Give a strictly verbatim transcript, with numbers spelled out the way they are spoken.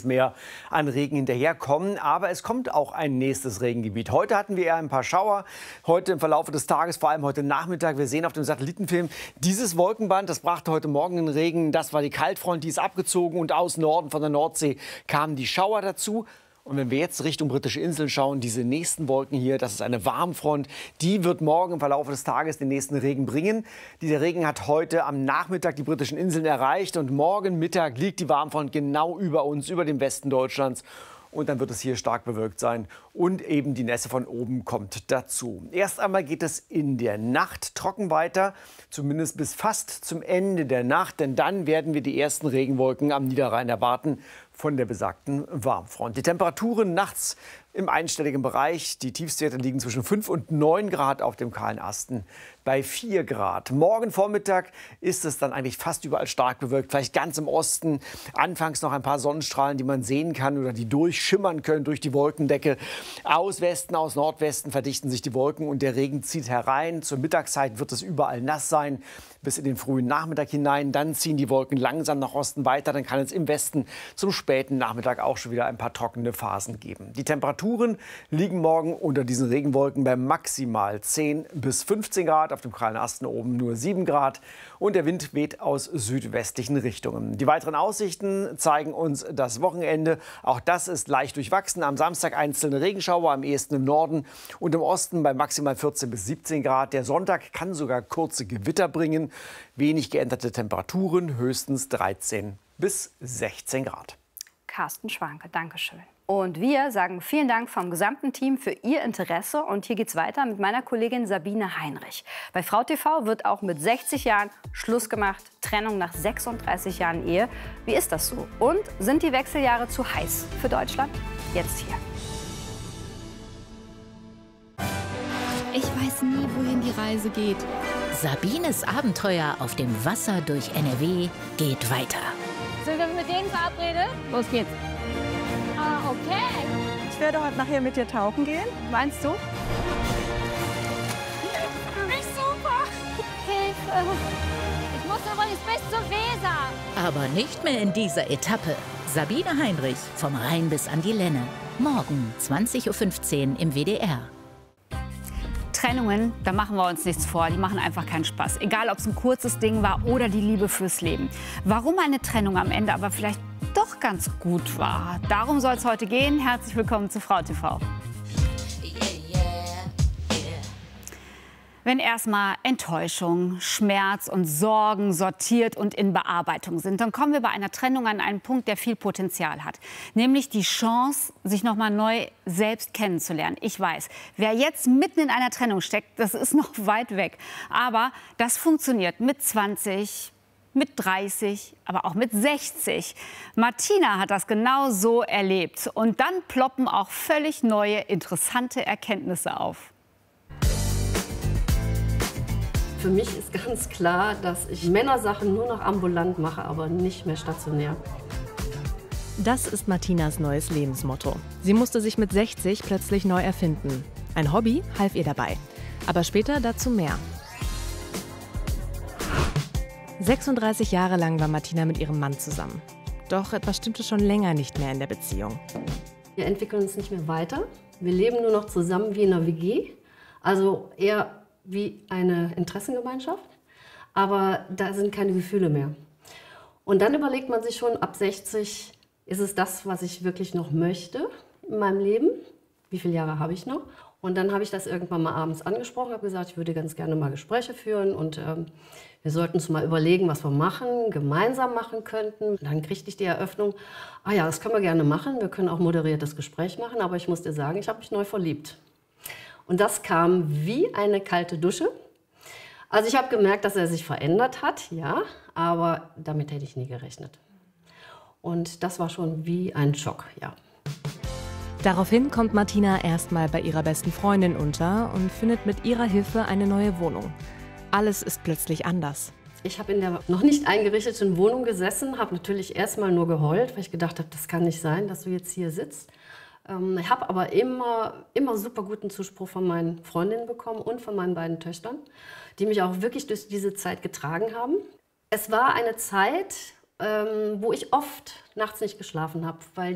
mehr an Regen hinterherkommen. Aber es kommt auch ein nächstes Regengebiet. Heute hatten wir eher ein paar Schauer. Heute im Verlauf des Tages, vor allem heute Nachmittag. Wir sehen auf dem Satellitenfilm dieses Wolkenband. Das brachte heute Morgen den Regen. Das war die Kaltfront, die ist abgezogen. Und aus Norden von der Nordsee kamen die Schauer dazu. Und wenn wir jetzt Richtung britische Inseln schauen, diese nächsten Wolken hier, das ist eine Warmfront, die wird morgen im Verlauf des Tages den nächsten Regen bringen. Dieser Regen hat heute am Nachmittag die britischen Inseln erreicht und morgen Mittag liegt die Warmfront genau über uns, über dem Westen Deutschlands. Und dann wird es hier stark bewölkt sein und eben die Nässe von oben kommt dazu. Erst einmal geht es in der Nacht trocken weiter, zumindest bis fast zum Ende der Nacht. Denn dann werden wir die ersten Regenwolken am Niederrhein erwarten von der besagten Warmfront. Die Temperaturen nachts im einstelligen Bereich. Die Tiefstwerte liegen zwischen fünf und neun Grad auf dem kahlen Asten bei vier Grad. Morgen Vormittag ist es dann eigentlich fast überall stark bewölkt. Vielleicht ganz im Osten. Anfangs noch ein paar Sonnenstrahlen, die man sehen kann oder die durchschimmern können durch die Wolkendecke. Aus Westen, aus Nordwesten verdichten sich die Wolken und der Regen zieht herein. Zur Mittagszeit wird es überall nass sein bis in den frühen Nachmittag hinein. Dann ziehen die Wolken langsam nach Osten weiter. Dann kann es im Westen zum späten Nachmittag auch schon wieder ein paar trockene Phasen geben. Die Temperaturen liegen morgen unter diesen Regenwolken bei maximal zehn bis fünfzehn Grad. Auf dem kahlen Asten oben nur sieben Grad. Und der Wind weht aus südwestlichen Richtungen. Die weiteren Aussichten zeigen uns das Wochenende. Auch das ist leicht durchwachsen. Am Samstag einzelne Regenschauer, am ehesten im Norden und im Osten bei maximal vierzehn bis siebzehn Grad. Der Sonntag kann sogar kurze Gewitter bringen. Wenig geänderte Temperaturen, höchstens dreizehn bis sechzehn Grad. Carsten Schwanke, Dankeschön. Und wir sagen vielen Dank vom gesamten Team für Ihr Interesse. Und hier geht's weiter mit meiner Kollegin Sabine Heinrich. Bei Frau T V wird auch mit sechzig Jahren Schluss gemacht. Trennung nach sechsunddreißig Jahren Ehe. Wie ist das so? Und sind die Wechseljahre zu heiß für Deutschland? Jetzt hier. Ich weiß nie, wohin die Reise geht. Sabines Abenteuer auf dem Wasser durch N R W geht weiter. Sind wir mit denen verabredet? Los geht's. Ah, okay. Ich werde heute nachher mit dir tauchen gehen. Meinst du? Für mich super. Hilfe. Ich muss übrigens bis zur Weser. Aber nicht mehr in dieser Etappe. Sabine Heinrich, vom Rhein bis an die Lenne. Morgen zwanzig Uhr fünfzehn im W D R. Trennungen, da machen wir uns nichts vor, die machen einfach keinen Spaß. Egal, ob es ein kurzes Ding war oder die Liebe fürs Leben. Warum eine Trennung am Ende aber vielleicht doch ganz gut war, darum soll es heute gehen. Herzlich willkommen zu Frau T V. Wenn erstmal Enttäuschung, Schmerz und Sorgen sortiert und in Bearbeitung sind, dann kommen wir bei einer Trennung an einen Punkt, der viel Potenzial hat. Nämlich die Chance, sich noch mal neu selbst kennenzulernen. Ich weiß, wer jetzt mitten in einer Trennung steckt, das ist noch weit weg. Aber das funktioniert mit zwanzig, mit dreißig, aber auch mit sechzig. Martina hat das genau so erlebt. Und dann ploppen auch völlig neue, interessante Erkenntnisse auf. Für mich ist ganz klar, dass ich Männersachen nur noch ambulant mache, aber nicht mehr stationär. Das ist Martinas neues Lebensmotto. Sie musste sich mit sechzig plötzlich neu erfinden. Ein Hobby half ihr dabei. Aber später dazu mehr. sechsunddreißig Jahre lang war Martina mit ihrem Mann zusammen. Doch etwas stimmte schon länger nicht mehr in der Beziehung. Wir entwickeln uns nicht mehr weiter. Wir leben nur noch zusammen wie in einer W G. Also eher wie eine Interessengemeinschaft, aber da sind keine Gefühle mehr. Und dann überlegt man sich schon, ab sechzig, ist es das, was ich wirklich noch möchte in meinem Leben? Wie viele Jahre habe ich noch? Und dann habe ich das irgendwann mal abends angesprochen, habe gesagt, ich würde ganz gerne mal Gespräche führen und ähm, wir sollten uns mal überlegen, was wir machen, gemeinsam machen könnten. Und dann kriegte ich die Eröffnung, ah ja, das können wir gerne machen, wir können auch moderiertes Gespräch machen, aber ich muss dir sagen, ich habe mich neu verliebt. Und das kam wie eine kalte Dusche. Also ich habe gemerkt, dass er sich verändert hat, ja, aber damit hätte ich nie gerechnet. Und das war schon wie ein Schock, ja. Daraufhin kommt Martina erstmal bei ihrer besten Freundin unter und findet mit ihrer Hilfe eine neue Wohnung. Alles ist plötzlich anders. Ich habe in der noch nicht eingerichteten Wohnung gesessen, habe natürlich erstmal nur geheult, weil ich gedacht habe, das kann nicht sein, dass du jetzt hier sitzt. Ich habe aber immer, immer super guten Zuspruch von meinen Freundinnen bekommen und von meinen beiden Töchtern, die mich auch wirklich durch diese Zeit getragen haben. Es war eine Zeit, ähm, wo ich oft nachts nicht geschlafen habe, weil